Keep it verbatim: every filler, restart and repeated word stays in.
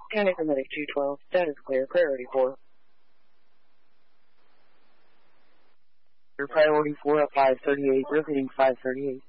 County Medic two twelve, status clear, priority four. Your priority four at five thirty-eight, repeating five thirty-eight.